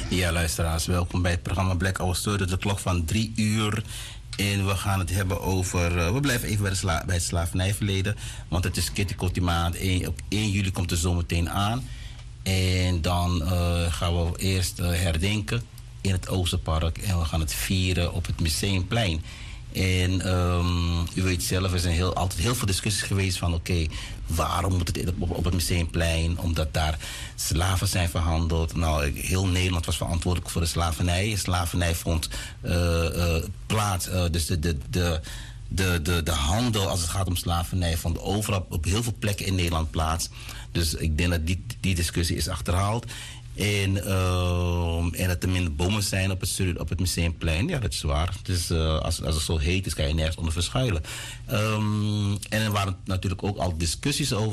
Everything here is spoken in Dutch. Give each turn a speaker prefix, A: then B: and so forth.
A: Ja, luisteraars, welkom bij het programma Black Hour Story. De klok van 3 uur. En we gaan het hebben over... we blijven even bij het slavernijverleden. Want het is Kitty Kotti maand. Op 1 juli komt de zometeen aan. En dan gaan we eerst herdenken in het Oosterpark. En we gaan het vieren op het Museumplein. En u weet zelf, er zijn altijd heel veel discussies geweest van... oké, waarom moet het op het Museumplein? Omdat daar slaven zijn verhandeld. Nou, heel Nederland was verantwoordelijk voor de slavernij. Slavernij vond plaats. Dus de handel als het gaat om slavernij vond overal op heel veel plekken in Nederland plaats. Dus ik denk dat die discussie is achterhaald. En dat er minder bomen zijn op het Museumplein. Ja, dat is waar. Dus als het zo heet is, kan je nergens onder verschuilen. En er waren natuurlijk ook al discussies over.